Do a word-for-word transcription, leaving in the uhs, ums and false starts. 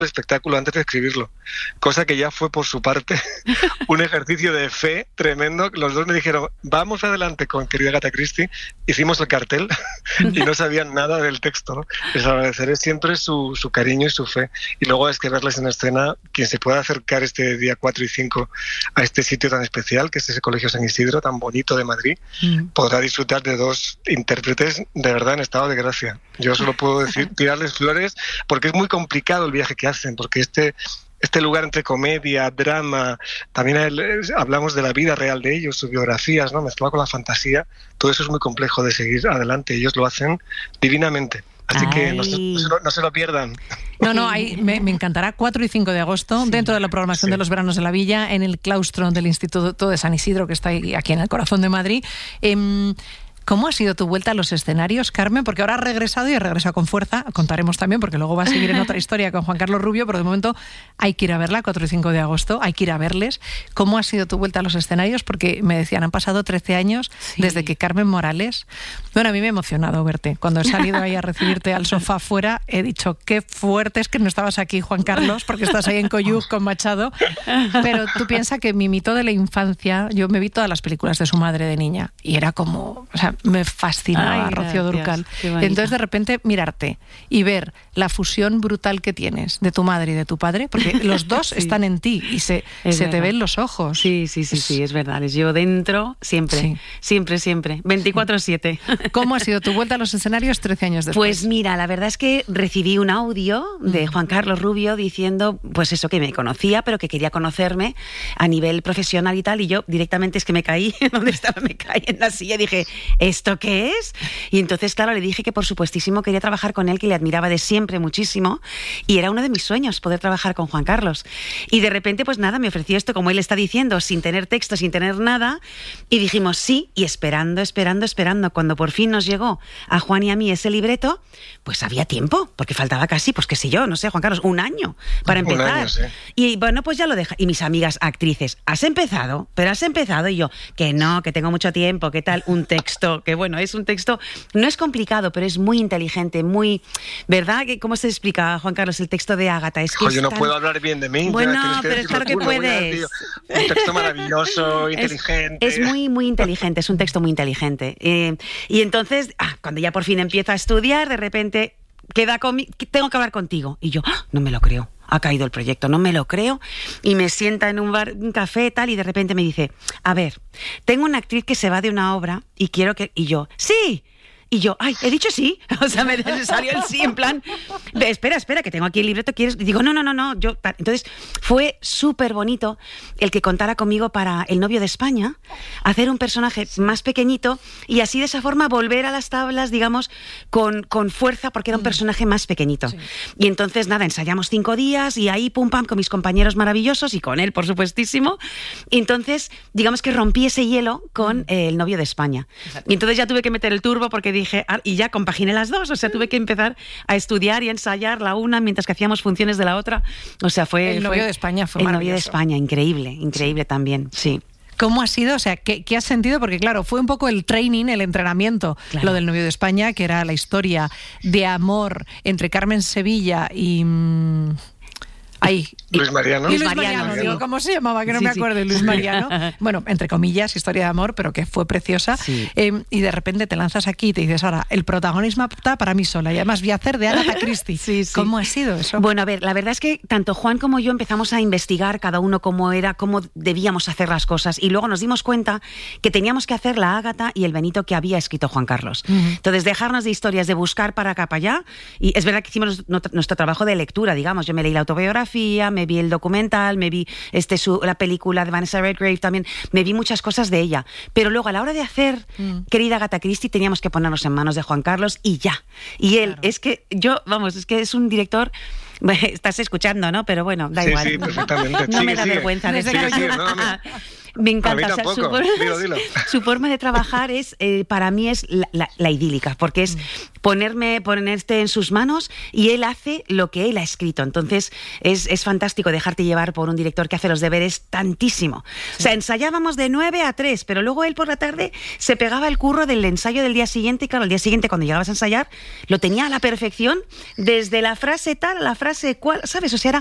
espectáculo antes de escribirlo, cosa que ya fue por su parte un ejercicio de fe tremendo. Los dos me dijeron, vamos adelante con querida Agatha Christie. Hicimos el cartel y no sabían nada del texto, ¿no? Les agradeceré siempre su, su cariño y su fe. Y luego es que verles en escena, quien se pueda acercar este día cuatro y cinco a este sitio tan especial, que es ese Colegio San Isidro, tan bonito de Madrid, mm. podrá disfrutar de dos intérpretes de verdad en estado de gracia. Yo solo puedo decir, tirarles flores, porque es muy complicado el viaje que hacen, porque este, este lugar entre comedia, drama, también el, hablamos de la vida real de ellos, sus biografías, ¿no? Mezclado con la fantasía, todo eso es muy complejo de seguir adelante, ellos lo hacen divinamente. Así Ay. que no se, no, se lo, no se lo pierdan. No, no, ahí me, me encantará. cuatro y cinco de agosto, sí, dentro de la programación sí. de los veranos de la Villa, en el claustro del Instituto de San Isidro, que está ahí, aquí en el corazón de Madrid. Eh, ¿Cómo ha sido tu vuelta a los escenarios, Carmen? Porque ahora has regresado y has regresado con fuerza. Contaremos también, porque luego va a seguir en otra historia con Juan Carlos Rubio, pero de momento hay que ir a verla, cuatro y cinco de agosto, hay que ir a verles. ¿Cómo ha sido tu vuelta a los escenarios? Porque me decían, han pasado trece años sí. desde que Carmen Morales... Bueno, a mí me ha emocionado verte. Cuando he salido ahí a recibirte al sofá afuera, he dicho, qué fuerte es que no estabas aquí, Juan Carlos, porque estás ahí en Coyuc con Machado. Pero tú piensas que mi mito de la infancia, yo me vi todas las películas de su madre de niña, y era como... O sea, me fascinaba Ay, Rocío Dúrcal. Entonces, de repente, mirarte y ver la fusión brutal que tienes de tu madre y de tu padre, porque los dos sí. están en ti y se, se te ven los ojos. Sí, sí, sí, es... sí, es verdad. Les llevo dentro siempre, sí. siempre, siempre, veinticuatro siete. ¿Cómo ha sido tu vuelta a los escenarios trece años después? Pues mira, la verdad es que recibí un audio de Juan Carlos Rubio diciendo, pues eso, que me conocía, pero que quería conocerme a nivel profesional y tal, y yo directamente es que me caí, donde estaba, me caí en la silla y dije, ¿esto qué es? Y entonces, claro, le dije que por supuestísimo quería trabajar con él, que le admiraba de siempre muchísimo, y era uno de mis sueños poder trabajar con Juan Carlos. Y de repente, pues nada, me ofreció esto, como él está diciendo, sin tener texto, sin tener nada, y dijimos sí, y esperando, esperando, esperando. Cuando por fin nos llegó a Juan y a mí ese libreto, pues había tiempo, porque faltaba casi, pues qué sé yo, no sé, Juan Carlos, un año para empezar. Un año, sí. Y bueno, pues ya lo deja. Y mis amigas actrices, ¿has empezado? ¿Pero has empezado? Y yo, que no, que tengo mucho tiempo, ¿qué tal? Un texto, que bueno, es un texto, no es complicado, pero es muy inteligente, muy, ¿verdad? ¿Cómo se explica, Juan Carlos, el texto de Ágata? Es que Oye, es no tan... puedo hablar bien de mí. Bueno, pero es claro que puedes. Un texto maravilloso, inteligente. Es, es muy, muy inteligente, es un texto muy inteligente. Eh, y entonces, ah, cuando ya por fin empiezo a estudiar, de repente queda conmigo, tengo que hablar contigo. Y yo, ¡ah! No me lo creo. Ha caído el proyecto, no me lo creo. Y me sienta en un bar, un café, tal, y de repente me dice, a ver, tengo una actriz que se va de una obra y quiero que... Y yo, ¡sí! Y yo, ay, he dicho sí. O sea, me salió el sí en plan, de, espera, espera, que tengo aquí el libreto, ¿quieres? Y digo, no, no, no, no. Yo, entonces, fue súper bonito el que contara conmigo para El novio de España, hacer un personaje más pequeñito y así de esa forma volver a las tablas, digamos, con, con fuerza, porque era un personaje más pequeñito. Sí. Y entonces, nada, ensayamos cinco días y ahí, pum, pam, con mis compañeros maravillosos y con él, por supuestísimo. Y entonces, digamos que rompí ese hielo con eh, El novio de España. Y entonces ya tuve que meter el turbo porque dije, ah, y ya compaginé las dos, o sea, tuve que empezar a estudiar y a ensayar la una mientras que hacíamos funciones de la otra. O sea, fue... El novio fue, de España fue El maravilloso. novio de España, increíble, increíble sí. también, sí. ¿Cómo ha sido? O sea, ¿qué, ¿qué has sentido? Porque claro, fue un poco el training, el entrenamiento, claro. lo del novio de España, que era la historia de amor entre Carmen Sevilla y... Mmm, Ahí. Luis Mariano. Luis Mariano, Mariano digo, ¿cómo se llamaba? Que no sí, me acuerdo, sí. Luis Mariano. Bueno, entre comillas, historia de amor, pero que fue preciosa. Sí. Eh, y de repente te lanzas aquí y te dices, ahora, el protagonismo está para mí sola. Y además voy a hacer de Agatha Christie. Sí, sí. ¿Cómo ha sido eso? Bueno, a ver, la verdad es que tanto Juan como yo empezamos a investigar cada uno cómo era, cómo debíamos hacer las cosas. Y luego nos dimos cuenta que teníamos que hacer la Ágata y el Benito que había escrito Juan Carlos. Uh-huh. Entonces, dejarnos de historias, de buscar para acá, para allá. Y es verdad que hicimos nuestro trabajo de lectura, digamos. Yo me leí la autobiografía, me vi el documental, me vi este, su, la película de Vanessa Redgrave también, me vi muchas cosas de ella. Pero luego a la hora de hacer mm. querida Agatha Christie teníamos que ponernos en manos de Juan Carlos y ya. Y él, claro. es que yo, vamos, es que es un director... Estás escuchando, ¿no? Pero bueno, da sí, igual. Sí, perfectamente. No sigue, me da sigue. vergüenza de sí, sí, sí, no, no. Me encanta. A mí o sea, tampoco. su, forma, dilo, dilo. su forma de trabajar es, eh, para mí es la, la, la idílica, porque es, mm. ponerme, ponerte en sus manos y él hace lo que él ha escrito. Entonces es, es fantástico dejarte llevar por un director que hace los deberes tantísimo. Sí. O sea, ensayábamos de nueve a tres, pero luego él por la tarde se pegaba el curro del ensayo del día siguiente y claro, el día siguiente cuando llegabas a ensayar lo tenía a la perfección desde la frase tal a la frase cual, ¿sabes? O sea, era